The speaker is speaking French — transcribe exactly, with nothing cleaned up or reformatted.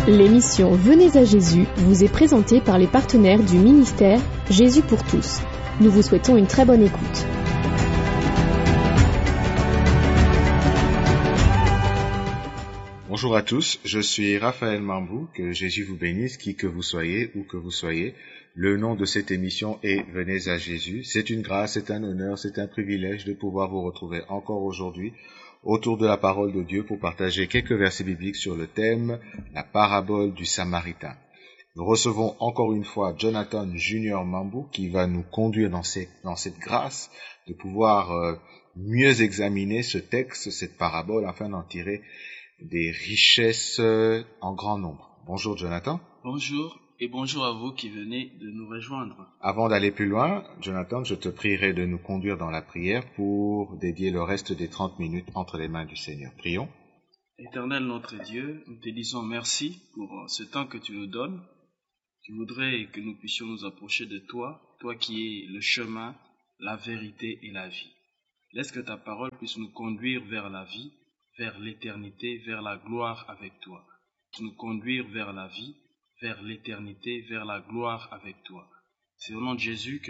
L'émission Venez à Jésus vous est présentée par les partenaires du ministère Jésus pour tous. Nous vous souhaitons une très bonne écoute. Bonjour à tous, je suis Raphaël Mambou, que Jésus vous bénisse, qui que vous soyez, où que vous soyez. Le nom de cette émission est Venez à Jésus. C'est une grâce, c'est un honneur, c'est un privilège de pouvoir vous retrouver encore aujourd'hui autour de la parole de Dieu pour partager quelques versets bibliques sur le thème la parabole du Samaritain. Nous recevons encore une fois Jonathan Junior Mambou qui va nous conduire dans, ces, dans cette grâce de pouvoir euh, mieux examiner ce texte, cette parabole, afin d'en tirer des richesses euh, en grand nombre. Bonjour Jonathan. Bonjour et bonjour à vous qui venez de nous rejoindre. Avant d'aller plus loin, Jonathan, je te prierai de nous conduire dans la prière pour dédier le reste des trente minutes entre les mains du Seigneur. Prions. Éternel notre Dieu, nous te disons merci pour ce temps que tu nous donnes. Tu voudrais que nous puissions nous approcher de toi, toi qui es le chemin, la vérité et la vie. Laisse que ta parole puisse nous conduire vers la vie, vers l'éternité, vers la gloire avec toi. Nous conduire vers la vie, vers l'éternité, vers la gloire avec toi. C'est au nom de Jésus que